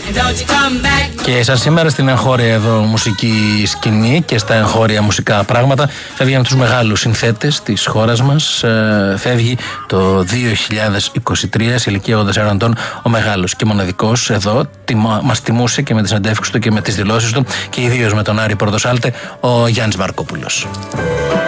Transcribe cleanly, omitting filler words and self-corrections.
Και σαν σήμερα στην εγχώρια εδώ μουσική σκηνή και στα εγχώρια μουσικά πράγματα φεύγει από τους μεγάλους συνθέτες της χώρας μας. Φεύγει το 2023 σε ηλικία 84 ετών ο μεγάλος και μοναδικός εδώ. Μας τιμούσε και με τις συνεντεύξεις του και με τις δηλώσεις του και ιδίως με τον Άρη Πορτοσάλτε, ο Γιάννης Μαρκόπουλος.